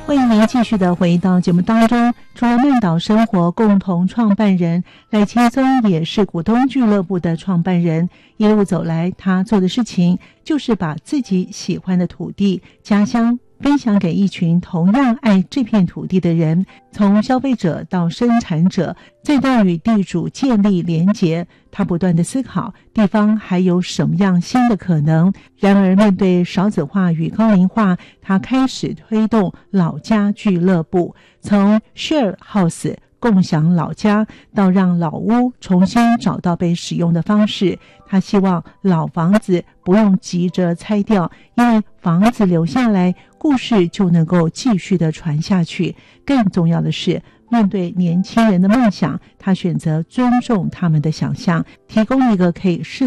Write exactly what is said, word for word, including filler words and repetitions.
欢迎您继续的回到节目当中。除了曼岛生活共同创办人赖清松，也是股东俱乐部的创办人。一路走来，他做的事情就是把自己喜欢的土地、家乡分享给一群同样爱这片土地的人，从消费者到生产者，再到与地主建立连结。他不断的思考地方还有什么样新的可能。然而面对少子化与高龄化，他开始推动老家俱乐部，从 share house 共享老家到让老屋重新找到被使用的方式。他希望老房子不用急着拆掉，因为房子留下来，故事就能够继续的传下去。更重要的是，面对年轻人的梦想，他选择尊重他们的想象，提供一个可以适